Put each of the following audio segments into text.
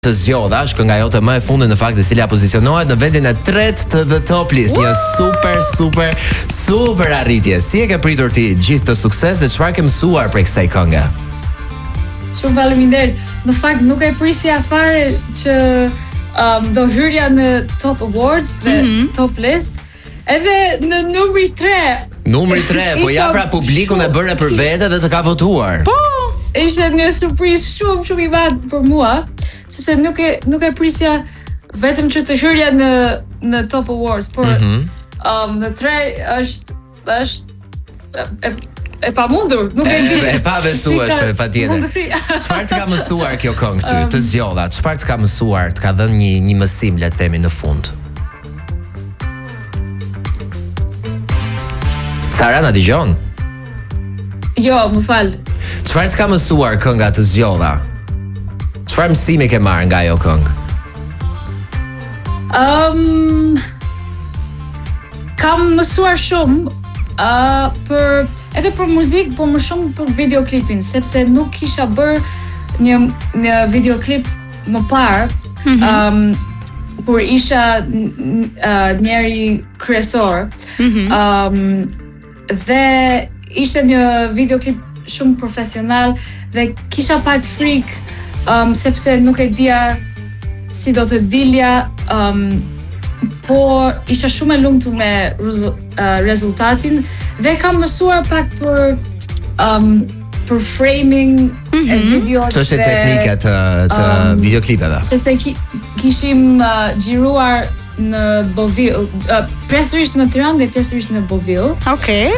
Të zgjodha, është kënga jote më e fundit në fakt e cila pozicionohet në vendin e tretë të The Top List. Një super arritje. Si e ke pritur ti gjithë të sukses dhe çfarë ke mësuar prej kësaj kënge? Shumë faleminderit. Në fakt nuk e prisja fare që do hyrja në Top Awards dhe Top List. Edhe në numri 3. Numri 3, po ja pra publikun e bëre për vete dhe të ka votuar. Po, ishte një surprizë shumë i madh për mua, sepse nuk e prisja vetëm që të hyrja në Top Awards, por në 3 është e pamundur, nuk e di. E pa besueshme, patjetër. Çfarë të ka mësuar kjo këngë ty, të zgjodha? Çfarë të ka mësuar, të ka dhënë një mësim, le të themi, në fund? Sara, na dëgjon? Jo, më fal. Çfarë të ka mësuar kënga të zgjodha? Çfarë mësimi ke marrë nga ajo këngë? Kam mësuar shumë edhe për muzikë, por më shumë për videoklipin, sepse nuk kisha bërë një videoklip më parë, kur isha njeri kryesor, dhe ishte një videoklip shumë profesional dhe kisha pak frikë, sepse nuk e dija si do të dilja, por isha shumë e lumtur me rezultatin dhe kam mësuar pak për framing e videos. Ç'është teknika të videoklipeve? Sepse kishim xhiruar në Bovil, pjesërisht në Tiranë dhe pjesërisht në Bovil. Okej.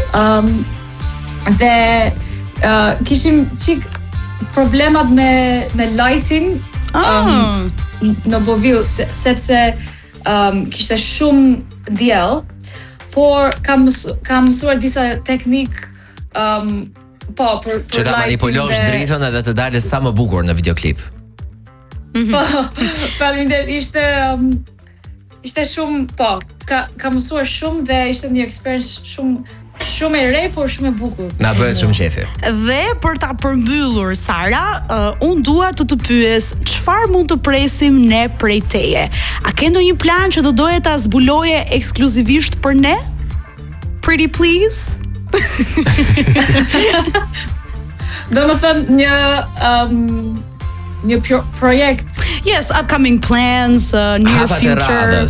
Dhe kishim çik problemat me lighting në Bovil, sepse kishte shumë diell, por kam mësuar disa teknik për që ta manipulosh dritën edhe të dalësh sa më bukur në videoklip. Po, faleminderit, ishte shumë, kam mësuar shumë dhe ishte një experience shumë e re, por shumë e bukur. Na bëhet shumë qefi. Dhe për ta përmbyllur, Sara, unë dua të pyes, çfarë mund të presim ne prej teje? A ke ndonjë plan që do doje ta zbuloje ekskluzivisht për ne? Pretty please? Do më thënë një projekt. Yes, upcoming plans, near future.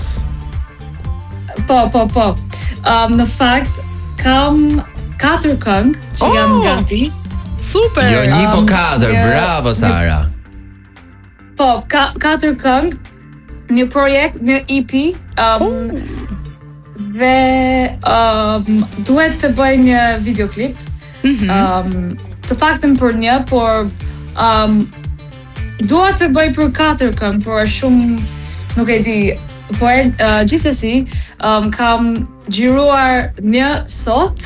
Po. Në fakt, kam 4 këngë që janë gati. Super! Jo, 1 po 4, bravo Sara. Po, 4 këngë, një projekt, një EP, dhe duhet të bëj një videoklip, të paktën për një, por dua të bëj për 4 këngë, por shumë nuk e di, por gjithsesi kam xhiruar një sot,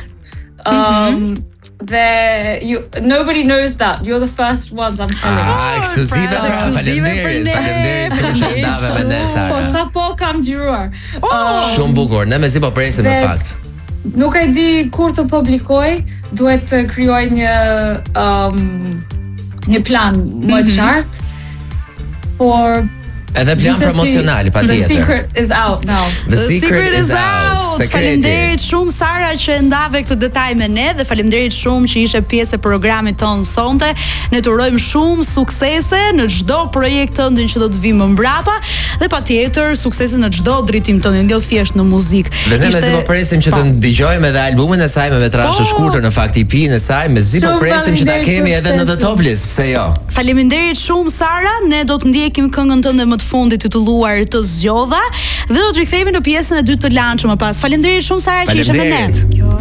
dhe nobody knows that. You're the first ones I'm telling. Ekskluzive, faleminderit shumë që ndave me ne, Sara. Po, sa po kam xhiruar. Shumë bukur, ne mezi po presim në fakt. Nuk e di kur të publikoj, duhet të krijoj një plan më qartë, por edhe plan promocional, patjetër. The secret is out now. The secret is out. Faleminderit shumë Sara që ndave këtë detaj me ne dhe faleminderit shumë që ishe pjesë e programit ton sonte. Ne të urojmë shumë suksese në çdo projekt tëndin që do të vijë më mbrapa dhe patjetër suksese në çdo drejtim tëndin, jo thjesht në muzikë. Dhe ne mezi po presim që të dëgjojmë edhe albumin e saj me metrazh të shkurtër, në fakt EP-n e saj, mezi po presim që ta kemi edhe në The Top List, pse jo? Faleminderit shumë Sara, ne do të ndjekim këngën tënde më të fundit titulluar Të zgjodha dhe do të rikthehemi në pjesën e dytë të lançit më pas. Faleminderit shumë Sara që ishe me ne.